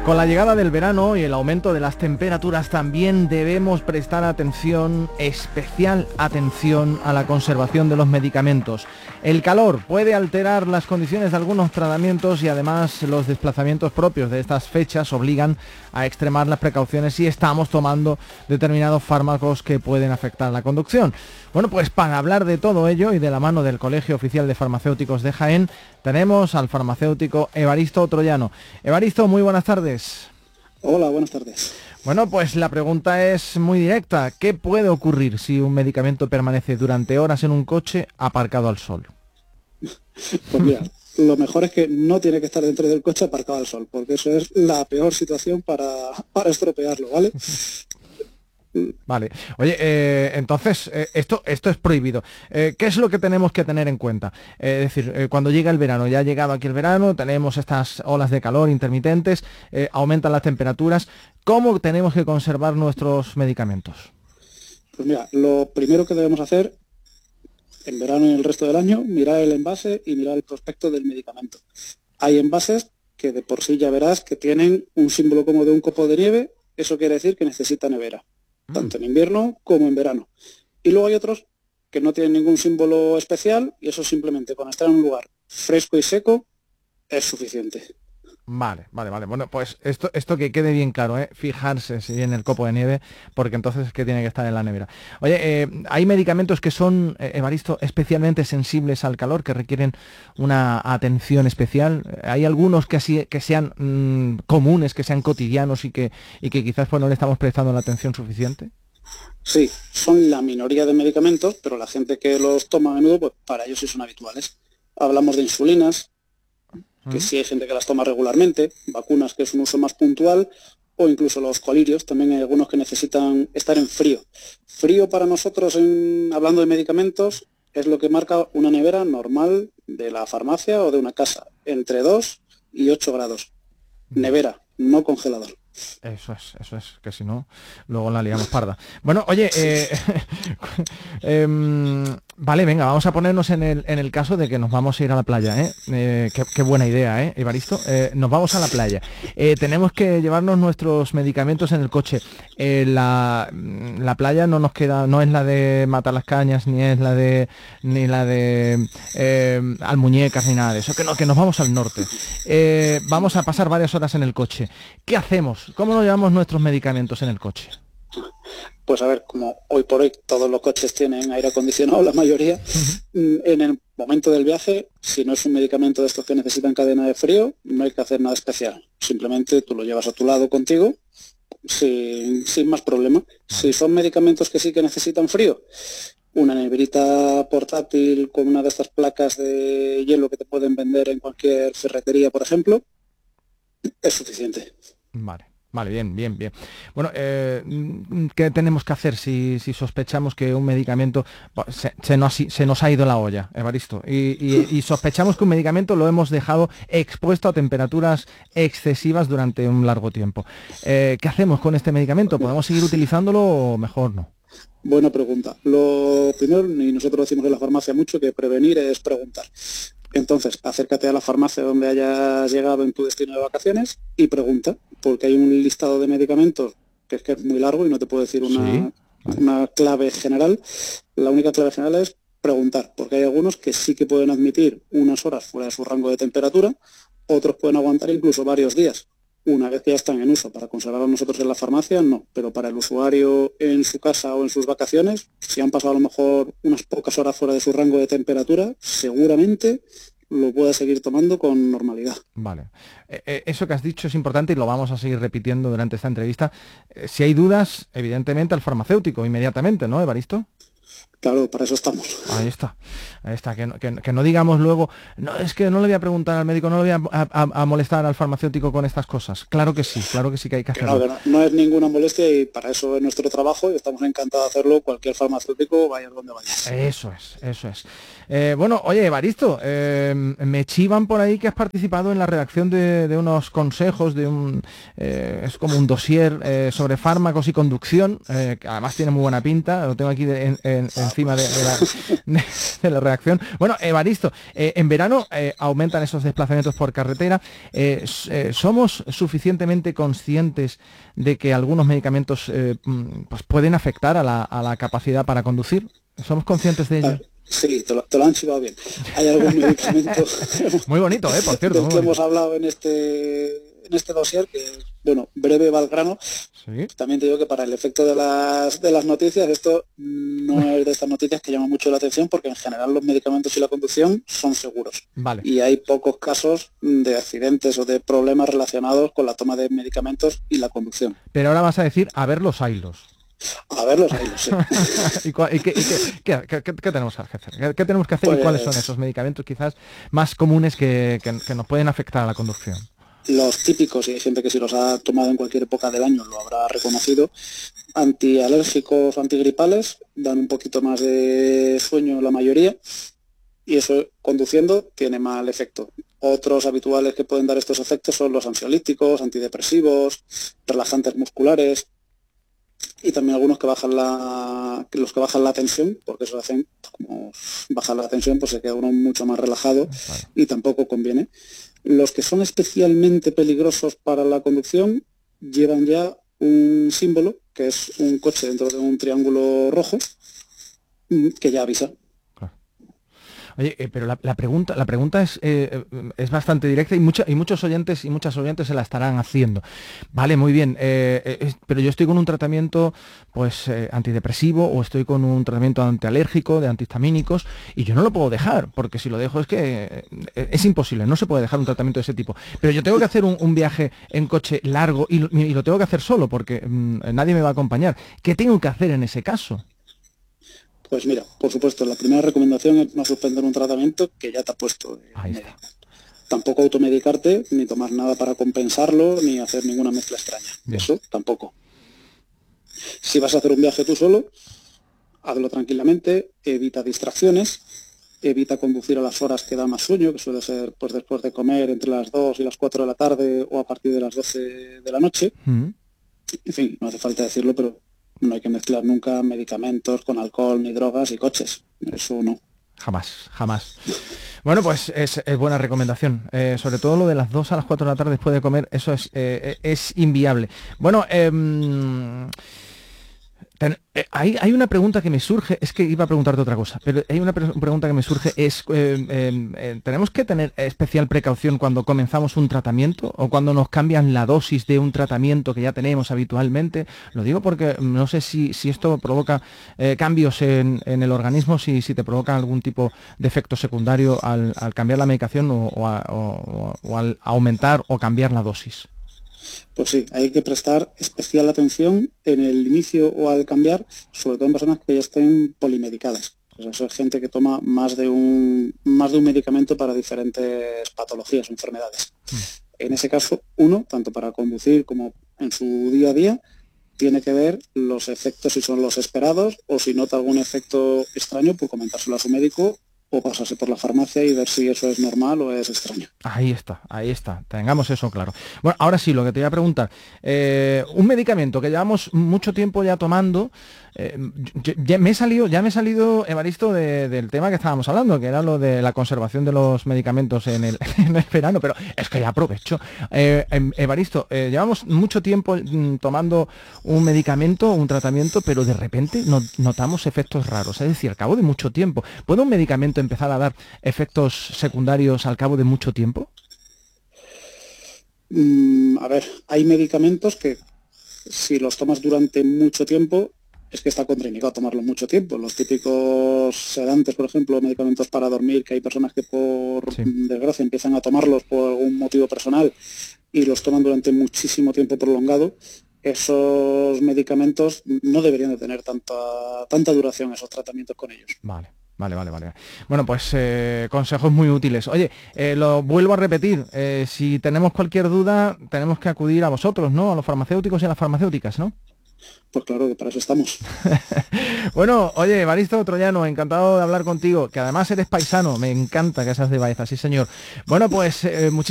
Con la llegada del verano y el aumento de las temperaturas también debemos prestar atención, especial atención a la conservación de los medicamentos. El calor puede alterar las condiciones de algunos tratamientos y además los desplazamientos propios de estas fechas obligan a extremar las precauciones si estamos tomando determinados fármacos que pueden afectar la conducción. Bueno, pues para hablar de todo ello y de la mano del Colegio Oficial de Farmacéuticos de Jaén, tenemos al farmacéutico Evaristo Troyano. Evaristo, muy buenas tardes. Hola, buenas tardes. Bueno, pues la pregunta es muy directa. ¿Qué puede ocurrir si un medicamento permanece durante horas en un coche aparcado al sol? Pues mira, lo mejor es que no tiene que estar dentro del coche aparcado al sol, porque eso es la peor situación para estropearlo, ¿vale? Vale. Oye, entonces, esto es prohibido. ¿Qué es lo que tenemos que tener en cuenta? Es decir, cuando llega el verano, ya ha llegado aquí el verano, tenemos estas olas de calor intermitentes, aumentan las temperaturas. ¿Cómo tenemos que conservar nuestros medicamentos? Pues mira, lo primero que debemos hacer, en verano y el resto del año, mirar el envase y mirar el prospecto del medicamento. Hay envases que de por sí ya verás que tienen un símbolo como de un copo de nieve, eso quiere decir que necesita nevera, tanto en invierno como en verano. Y luego hay otros que no tienen ningún símbolo especial y eso simplemente con estar en un lugar fresco y seco es suficiente. Vale. Bueno, pues esto que quede bien claro, fijarse si en el copo de nieve, porque entonces es que tiene que estar en la nevera. Oye, hay medicamentos que son, Evaristo, especialmente sensibles al calor, que requieren una atención especial. Hay algunos que sean comunes, que sean cotidianos y que quizás pues no le estamos prestando la atención suficiente. Sí, son la minoría de medicamentos, pero la gente que los toma a menudo, pues para ellos sí son habituales. Hablamos de insulinas, que sí hay gente que las toma regularmente, vacunas que es un uso más puntual, o incluso los colirios, también hay algunos que necesitan estar en frío. Frío para nosotros, hablando de medicamentos, es lo que marca una nevera normal de la farmacia o de una casa, entre 2 y 8 grados. Nevera, no congelador. Eso es, que si no, luego la liamos parda. Bueno, oye, vale, venga, vamos a ponernos en el caso de que nos vamos a ir a la playa, qué buena idea, Evaristo. Nos vamos a la playa. Tenemos que llevarnos nuestros medicamentos en el coche. La playa no nos queda, no es la de Matalascañas, ni es la de Almuñécas, ni nada de eso, que nos vamos al norte. Vamos a pasar varias horas en el coche. ¿Qué hacemos? ¿Cómo nos llevamos nuestros medicamentos en el coche? Pues a ver, como hoy por hoy todos los coches tienen aire acondicionado, la mayoría, en el momento del viaje, si no es un medicamento de estos que necesitan cadena de frío, no hay que hacer nada especial. Simplemente tú lo llevas a tu lado contigo, sin más problema. Si son medicamentos que sí que necesitan frío, una neverita portátil con una de estas placas de hielo que te pueden vender en cualquier ferretería, por ejemplo, es suficiente. Vale, bien. Bueno, ¿qué tenemos que hacer si sospechamos que un medicamento se nos ha ido la olla, Evaristo? Y sospechamos que un medicamento lo hemos dejado expuesto a temperaturas excesivas durante un largo tiempo. ¿Qué hacemos con este medicamento? ¿Podemos seguir utilizándolo o mejor no? Buena pregunta. Lo primero, y nosotros decimos en la farmacia mucho, que prevenir es preguntar. Entonces, acércate a la farmacia donde hayas llegado en tu destino de vacaciones y pregunta, porque hay un listado de medicamentos que es muy largo y no te puedo decir una clave general. La única clave general es preguntar, porque hay algunos que sí que pueden admitir unas horas fuera de su rango de temperatura, otros pueden aguantar incluso varios días. Una vez que ya están en uso, para conservarlos nosotros en la farmacia, no, pero para el usuario en su casa o en sus vacaciones, si han pasado a lo mejor unas pocas horas fuera de su rango de temperatura, seguramente lo puede seguir tomando con normalidad. Vale. Eso que has dicho es importante y lo vamos a seguir repitiendo durante esta entrevista. Si hay dudas, evidentemente al farmacéutico, inmediatamente, ¿no, Evaristo? Claro, para eso estamos. Ahí está. Que no digamos luego, no, es que no le voy a preguntar al médico, no le voy a molestar al farmacéutico con estas cosas. Claro que sí que hay que hacerlo. No es ninguna molestia y para eso es nuestro trabajo y estamos encantados de hacerlo cualquier farmacéutico, vaya donde vaya. Eso es. Bueno, oye, Evaristo, me chivan por ahí que has participado en la redacción de unos consejos, es como un dossier sobre fármacos y conducción, que además tiene muy buena pinta, lo tengo aquí encima de la reacción. Bueno, Evaristo, en verano aumentan esos desplazamientos por carretera. ¿Somos suficientemente conscientes de que algunos medicamentos pues pueden afectar a la capacidad para conducir? ¿Somos conscientes de ello? Sí, te lo han chivado bien. Hay algún medicamento muy bonito, por cierto. Del que hemos hablado en este dossier, que, bueno, breve va al grano. ¿Sí? También te digo que para el efecto de las noticias, esto no es de estas noticias que llaman mucho la atención, porque en general los medicamentos y la conducción son seguros. Vale. Y hay pocos casos de accidentes o de problemas relacionados con la toma de medicamentos y la conducción. Pero ahora vas a decir, a ver los ailos. A ver los ailos, sí. ¿Y qué tenemos que hacer? ¿Qué tenemos que hacer, pues, y cuáles son esos medicamentos quizás más comunes que nos pueden afectar a la conducción? Los típicos, y hay gente que si los ha tomado en cualquier época del año lo habrá reconocido, antialérgicos, antigripales, dan un poquito más de sueño la mayoría, y eso conduciendo tiene mal efecto. Otros habituales que pueden dar estos efectos son los ansiolíticos, antidepresivos, relajantes musculares, y también algunos que bajan la tensión, porque eso hacen, como bajar la tensión, pues se queda uno mucho más relajado, y tampoco conviene. Los que son especialmente peligrosos para la conducción llevan ya un símbolo, que es un coche dentro de un triángulo rojo, que ya avisa. Oye, pero la pregunta es bastante directa, y muchos oyentes y muchas oyentes se la estarán haciendo. Vale, muy bien, pero yo estoy con un tratamiento pues antidepresivo, o estoy con un tratamiento antialérgico, de antihistamínicos, y yo no lo puedo dejar, porque si lo dejo es que es imposible, no se puede dejar un tratamiento de ese tipo. Pero yo tengo que hacer un viaje en coche largo y lo tengo que hacer solo, porque nadie me va a acompañar. ¿Qué tengo que hacer en ese caso? Pues mira, por supuesto, la primera recomendación es no suspender un tratamiento que ya te ha puesto el médico. Tampoco automedicarte, ni tomar nada para compensarlo, ni hacer ninguna mezcla extraña. Bien. Eso tampoco. Si vas a hacer un viaje tú solo, hazlo tranquilamente, evita distracciones, evita conducir a las horas que da más sueño, que suele ser pues después de comer entre las 2 y las 4 de la tarde o a partir de las 12 de la noche. En fin, no hace falta decirlo, pero no hay que mezclar nunca medicamentos con alcohol, ni drogas y coches. Eso no. Jamás. Bueno, pues es buena recomendación. Sobre todo lo de las 2 a las 4 de la tarde después de comer, eso es inviable. Bueno, hay una pregunta que me surge, es que iba a preguntarte otra cosa, pero hay una pregunta que me surge, ¿tenemos que tener especial precaución cuando comenzamos un tratamiento o cuando nos cambian la dosis de un tratamiento que ya tenemos habitualmente? Lo digo porque no sé si esto provoca cambios en el organismo, si te provoca algún tipo de efecto secundario al cambiar la medicación o al aumentar o cambiar la dosis. Pues sí, hay que prestar especial atención en el inicio o al cambiar, sobre todo en personas que ya estén polimedicadas. Pues eso es gente que toma más de un medicamento para diferentes patologías o enfermedades. En ese caso, uno, tanto para conducir como en su día a día, tiene que ver los efectos, si son los esperados, o si nota algún efecto extraño, pues comentárselo a su médico o pasarse por la farmacia y ver si eso es normal o es extraño. Ahí está, tengamos eso claro. Bueno, ahora sí, lo que te voy a preguntar, un medicamento que llevamos mucho tiempo ya tomando, ya me he salido, Evaristo, del tema que estábamos hablando, que era lo de la conservación de los medicamentos en el verano, pero es que ya aprovecho. Evaristo, llevamos mucho tiempo tomando un medicamento, un tratamiento, pero de repente notamos efectos raros, es decir, al cabo de mucho tiempo. ¿Puede un medicamento empezar a dar efectos secundarios al cabo de mucho tiempo? A ver, hay medicamentos que si los tomas durante mucho tiempo es que está contraindicado tomarlo mucho tiempo. Los típicos sedantes, por ejemplo, medicamentos para dormir, que hay personas que por desgracia empiezan a tomarlos por algún motivo personal y los toman durante muchísimo tiempo prolongado, esos medicamentos no deberían de tener tanta duración, esos tratamientos con ellos. Vale. Bueno, pues consejos muy útiles. Oye, lo vuelvo a repetir, si tenemos cualquier duda, tenemos que acudir a vosotros, ¿no? A los farmacéuticos y a las farmacéuticas, ¿no? Pues claro, que para eso estamos. Bueno, oye, Evaristo Troyano, encantado de hablar contigo, que además eres paisano, me encanta que seas de Baeza, sí señor. Bueno, pues muchísimas